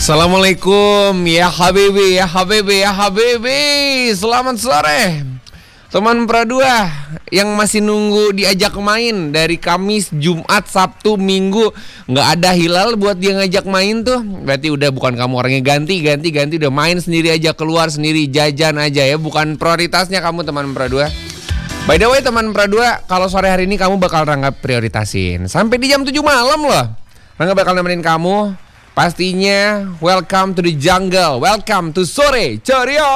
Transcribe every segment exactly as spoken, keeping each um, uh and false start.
Assalamualaikum ya habibi, ya habibi, ya habibi. Selamat sore teman Pra dua yang masih nunggu diajak main dari Kamis, Jumat, Sabtu, Minggu nggak ada hilal buat dia ngajak main tuh. Berarti udah bukan kamu orangnya, ganti, ganti, ganti. Udah main sendiri aja, keluar sendiri, jajan aja ya. Bukan prioritasnya kamu teman Pra dua. By the way teman Pra dua, kalau sore hari ini kamu bakal Rangga prioritasin sampai di jam tujuh malam loh. Rangga bakal nemenin kamu. Pastinya welcome to the jungle, welcome to Sore Ceria.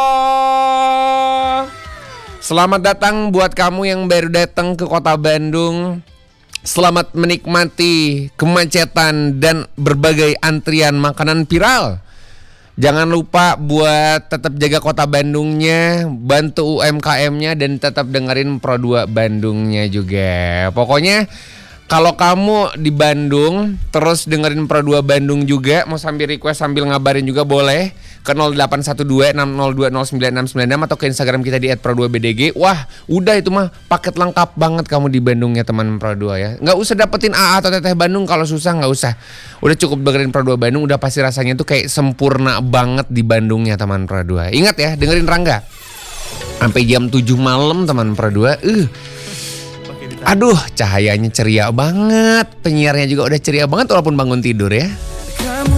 Selamat datang buat kamu yang baru datang ke kota Bandung. Selamat menikmati kemacetan dan berbagai antrian makanan viral. Jangan lupa buat tetap jaga kota Bandungnya, bantu U M K M-nya dan tetap dengerin Pro dua Bandungnya juga. Pokoknya kalau kamu di Bandung terus dengerin Pro dua Bandung juga, mau sambil request sambil ngabarin juga boleh ke nol delapan satu dua enam nol dua nol sembilan enam sembilan enam atau ke Instagram kita di et pro dua b d g. Wah, udah itu mah paket lengkap banget kamu di Bandungnya teman Pro dua ya. Nggak usah dapetin A A atau Teteh Bandung kalau susah, nggak usah. Udah cukup dengerin Pro dua Bandung, udah pasti rasanya tuh kayak sempurna banget di Bandungnya teman Pro dua. Ingat ya, dengerin Rangga sampai jam tujuh malam teman Pro dua. Uh. Aduh, cahayanya ceria banget. Penyiarnya juga udah ceria banget walaupun bangun tidur ya.